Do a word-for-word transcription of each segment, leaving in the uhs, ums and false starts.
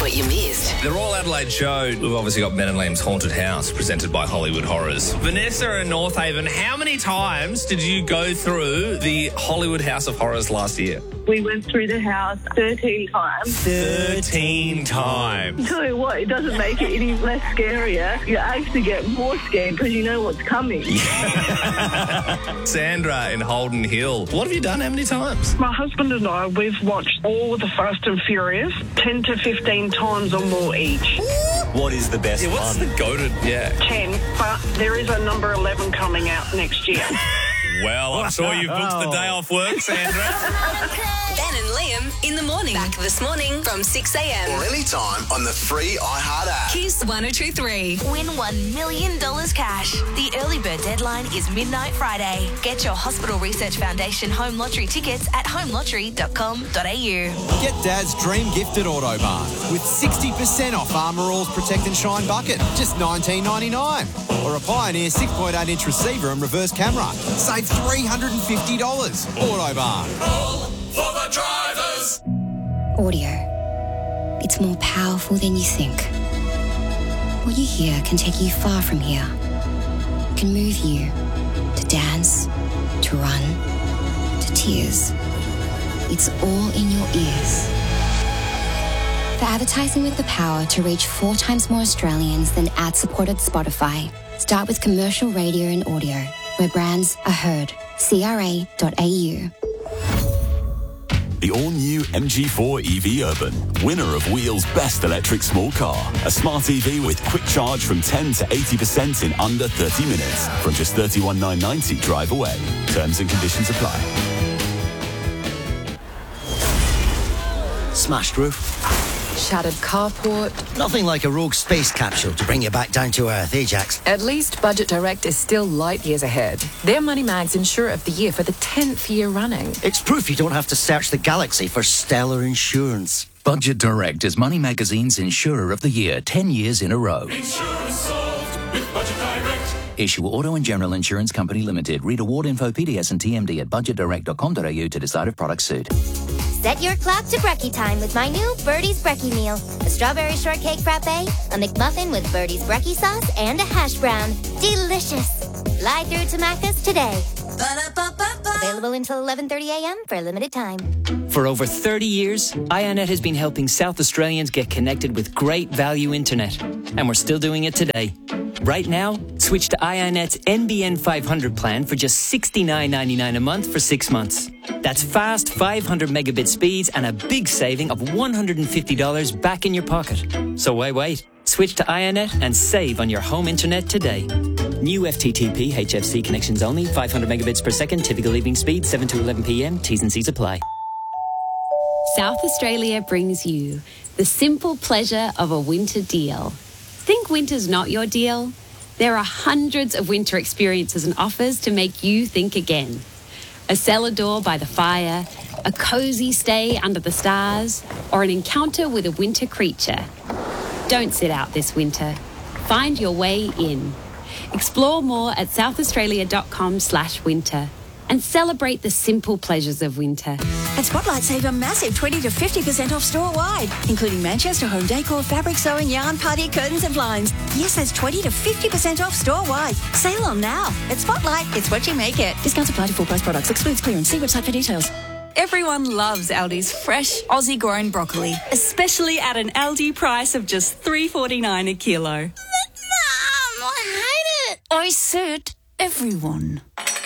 what you missed. The Royal Adelaide Show, we've obviously got Ben and Liam's Haunted House, presented by Hollywood Horrors. Vanessa in North Haven, how many times did you go through the Hollywood House of Horrors last year? We went through the house thirteen times. thirteen times. Tell you what, it doesn't make it any less scarier. You actually get more scared because you know what's coming. Sandra in Holden Hill, what have you done how many times? My husband and I, we've watched all the Fast and Furious ten to fifteen times or more each. What is the best Yeah, what's one? the goated, yeah. ten, but there is a number eleven coming out next year. Well, I'm sure you've booked the day off work, Sandra. Ben and Liam in the morning. Back this morning from six a.m. Or anytime on the free iHeart app. Kiss one oh two three. Win one million dollars cash. The early bird deadline is midnight Friday. Get your Hospital Research Foundation home lottery tickets at home lottery dot com dot a u. Get Dad's dream gift at Autobarn with sixty percent off Armour All's Protect and Shine bucket, just nineteen ninety-nine. Or a Pioneer six point eight inch receiver and reverse camera. Save three hundred fifty dollars. Autobarn. All for the drivers. Audio. It's more powerful than you think. What you hear can take you far from here. It can move you to dance, to run, to tears. It's all in your ears. For advertising with the power to reach four times more Australians than ad-supported Spotify, start with commercial radio and audio, where brands are heard. C R A dot A U. The all-new M G four E V Urban, winner of Wheel's Best Electric Small Car. A smart E V with quick charge from ten to eighty percent in under thirty minutes. From just thirty-one thousand nine hundred ninety drive away. Terms and conditions apply. Smashed roof. Shattered carport. Nothing like a rogue space capsule to bring you back down to earth, eh, Jax? At least Budget Direct is still light years ahead. They're Money Mag's Insurer of the Year for the tenth year running. It's proof you don't have to search the galaxy for stellar insurance. Budget Direct is Money Magazine's Insurer of the Year, ten years in a row. Insurance solved with Budget Direct. Issue Auto and General Insurance Company Limited. Read award info, P D S and T M D at budget direct dot com dot a u to decide if products suit. Set your clock to brekkie time with my new Birdie's Brekkie Meal. A strawberry shortcake frappe, a McMuffin with Birdie's Brekkie sauce, and a hash brown. Delicious. Fly through to Macca's today. Ba-da-ba-ba-ba. Available until eleven thirty a.m. for a limited time. For over thirty years, iiNet has been helping South Australians get connected with great value internet. And we're still doing it today. Right now, switch to iiNet's N B N five hundred plan for just sixty-nine ninety-nine a month for six months. That's fast five hundred megabit speeds and a big saving of one hundred fifty dollars back in your pocket. So why wait? Switch to iiNet and save on your home internet today. New F T T P H F C connections only, five hundred megabits per second, typical evening speed, seven to eleven p.m, T's and C's apply. South Australia brings you the simple pleasure of a winter deal. Think winter's not your deal? There are hundreds of winter experiences and offers to make you think again. A cellar door by the fire, a cosy stay under the stars, or an encounter with a winter creature. Don't sit out this winter. Find your way in. Explore more at southaustralia.com slash winter and celebrate the simple pleasures of winter. At Spotlight, save a massive twenty to fifty percent off store-wide, including Manchester home decor, fabric sewing, yarn, party, curtains and blinds. Yes, that's twenty to fifty percent off store-wide. Sale on now. At Spotlight, it's what you make it. Discounts apply to full price products. Excludes clearance. See website for details. Everyone loves Aldi's fresh, Aussie-grown broccoli, especially at an Aldi price of just three dollars forty-nine a kilo. Mum, I hate it. I said everyone.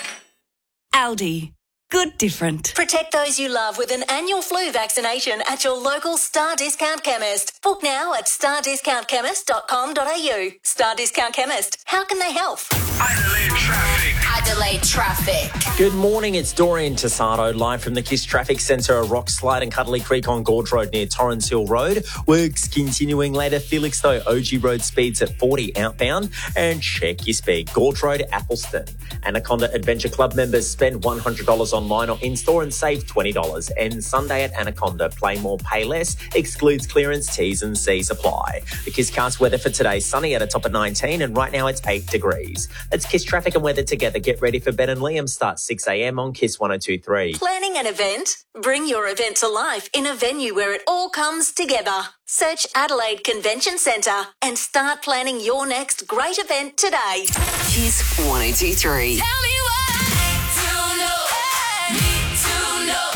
Aldi. Good different. Protect those you love with an annual flu vaccination at your local Star Discount Chemist. Book now at star discount chemist dot com dot a u. Star Discount Chemist. How can they help? Adelaide traffic. Adelaide traffic. Good morning, it's Dorian Tassado, live from the KISS Traffic Centre, a rock slide in Cuddly Creek on Gorge Road near Torrens Hill Road. Works continuing later. Felixstowe O G Road speeds at forty outbound. And check your speed. Gorge Road, Appleston. Anaconda Adventure Club members spend one hundred dollars online or in-store and save twenty dollars. And Sunday at Anaconda, play more, pay less. Excludes clearance, T's and C's apply. The KISS Cast weather for today, sunny at a top of nineteen, and right now it's eight degrees. Let's KISS traffic and weather together. Get ready for Ben and Liam starts six a.m. on Kiss one oh two three. Planning an event? Bring your event to life in a venue where it all comes together. Search Adelaide Convention Centre and start planning your next great event today. Kiss one oh two three. Tell me why. To know. Need to know.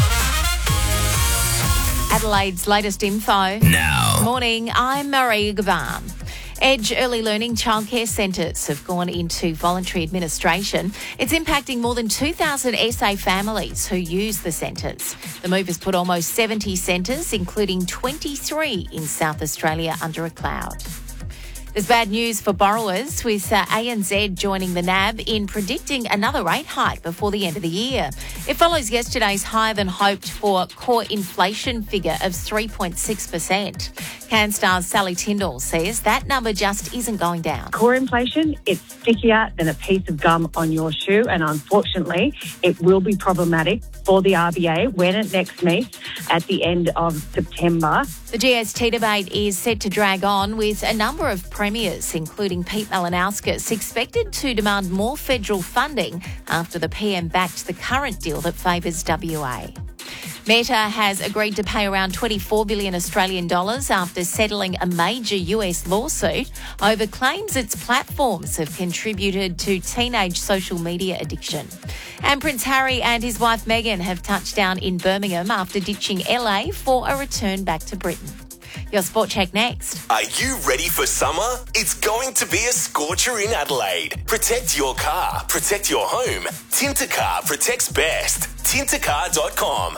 Adelaide's latest info. Now. Morning, I'm Marie Gavan. Edge Early Learning Childcare Centres have gone into voluntary administration. It's impacting more than two thousand S A families who use the centres. The move has put almost seventy centres, including twenty-three in South Australia, under a cloud. There's bad news for borrowers, with uh, A N Z joining the N A B in predicting another rate hike before the end of the year. It follows yesterday's higher than hoped for core inflation figure of three point six percent. CanStar's Sally Tyndall says that number just isn't going down. Core inflation, it's stickier than a piece of gum on your shoe, and unfortunately, it will be problematic for the R B A when it next meets at the end of September. The G S T debate is set to drag on, with a number of premiers, including Pete Malinauskas, expected to demand more federal funding after the P M backed the current deal that favours W A. Meta has agreed to pay around twenty-four billion Australian dollars after settling a major U S lawsuit over claims its platforms have contributed to teenage social media addiction. And Prince Harry and his wife Meghan have touched down in Birmingham after ditching L A for a return back to Britain. Your Sport Check next. Are you ready for summer? It's going to be a scorcher in Adelaide. Protect your car, protect your home. Tintercar protects best. Tintercar dot com.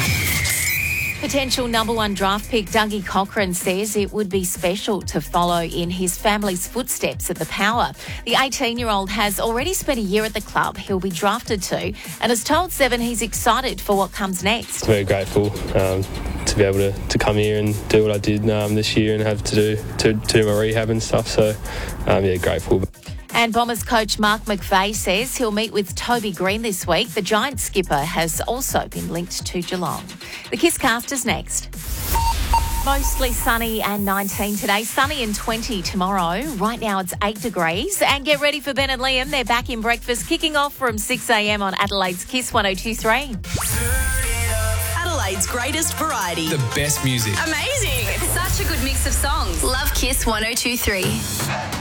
Potential number one draft pick Dougie Cochran says it would be special to follow in his family's footsteps at the Power. The eighteen-year-old has already spent a year at the club he'll be drafted to, and has told Seven he's excited for what comes next. Very grateful um, to be able to, to come here and do what I did um, this year and have to do to, to do my rehab and stuff. So, um, yeah, grateful. And Bombers coach Mark McVeigh says he'll meet with Toby Green this week. The Giants skipper has also been linked to Geelong. The Kiss Cast is next. Mostly sunny and nineteen today. Sunny and twenty tomorrow. Right now it's eight degrees. And get ready for Ben and Liam. They're back in breakfast, kicking off from six a.m. on Adelaide's Kiss one oh two three. Adelaide's greatest variety. The best music. Amazing. Such a good mix of songs. Love Kiss one oh two three.